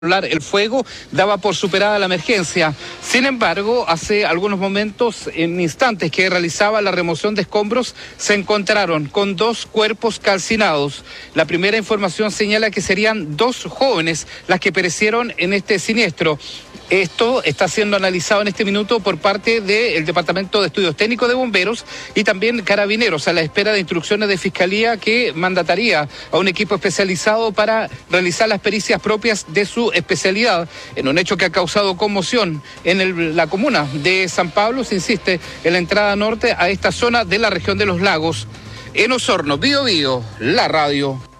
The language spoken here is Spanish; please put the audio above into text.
El fuego daba por superada la emergencia. Sin embargo, hace algunos momentos, en instantes que realizaba la remoción de escombros, se encontraron con 2 cuerpos calcinados. La primera información señala que serían 2 jóvenes las que perecieron en este siniestro. Esto está siendo analizado en este minuto por parte del Departamento de Estudios Técnicos de Bomberos y también Carabineros, a la espera de instrucciones de Fiscalía que mandataría a un equipo especializado para realizar las pericias propias de su especialidad, en un hecho que ha causado conmoción en la comuna de San Pablo. Se insiste en la entrada norte a esta zona de la región de los lagos. En Osorno, Bío Bío, la radio.